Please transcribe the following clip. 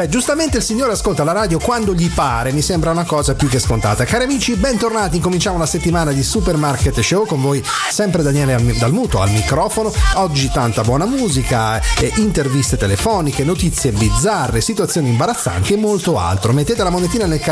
Beh, giustamente il signore ascolta la radio quando gli pare, mi sembra una cosa più che scontata. Cari amici, bentornati, incominciamo una settimana di Supermarket Show con voi, sempre Daniele Dalmuto al microfono. Oggi tanta buona musica, interviste telefoniche, notizie bizzarre, situazioni imbarazzanti e molto altro. Mettete la monetina nel